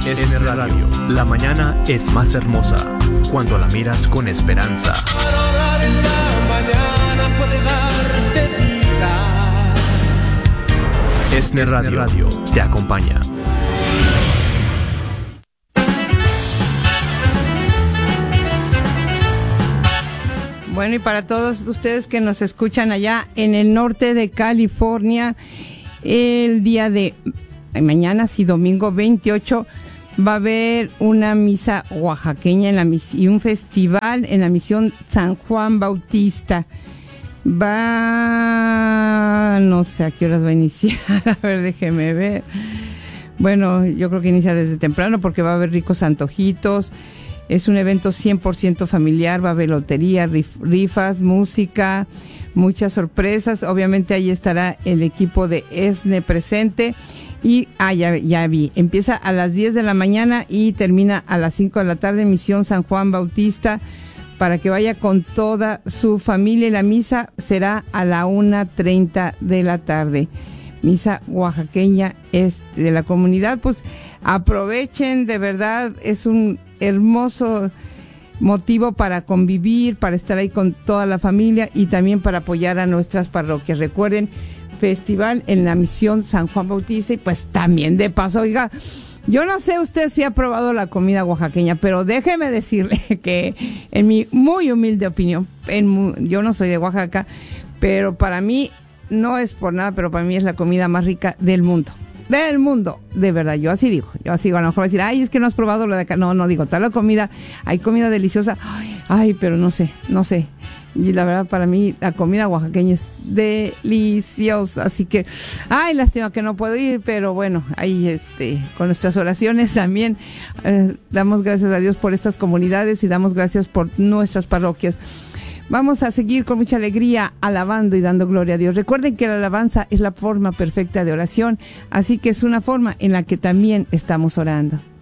Es Radio. La mañana es más hermosa cuando la miras con esperanza. Para orar en la mañana puede darte vida. Es Radio te acompaña. Bueno, y para todos ustedes que nos escuchan allá en el norte de California, el día de mañana, sí, domingo 28, va a haber una misa oaxaqueña y un festival en la misión San Juan Bautista. No sé a qué horas va a iniciar, a ver, déjeme ver. Bueno, yo creo que inicia desde temprano porque va a haber ricos antojitos. Es un evento 100% familiar, va a haber lotería, rifas, música, muchas sorpresas. Obviamente ahí estará el equipo de ESNE presente. Y ya vi, empieza a las 10 de la mañana y termina a las 5 de la tarde, misión San Juan Bautista, para que vaya con toda su familia. Y la misa será a la 1:30 de la tarde. Misa oaxaqueña es de la comunidad. Pues aprovechen, de verdad, es un hermoso motivo para convivir, para estar ahí con toda la familia y también para apoyar a nuestras parroquias. Recuerden, festival en la misión San Juan Bautista. Y pues también de paso, oiga, yo no sé usted si ha probado la comida oaxaqueña, pero déjeme decirle que en mi muy humilde opinión, yo no soy de Oaxaca, pero para mí, no es por nada, pero para mí es la comida más rica del mundo. Del mundo, de verdad, yo así digo, a lo mejor va a decir, ay, es que no has probado lo de acá. No digo, tal la comida, hay comida deliciosa, ay, pero no sé, y la verdad para mí la comida oaxaqueña es deliciosa, así que, ay, lástima que no puedo ir, pero bueno, ahí con nuestras oraciones también damos gracias a Dios por estas comunidades y damos gracias por nuestras parroquias. Vamos a seguir con mucha alegría alabando y dando gloria a Dios. Recuerden que la alabanza es la forma perfecta de oración, así que es una forma en la que también estamos orando.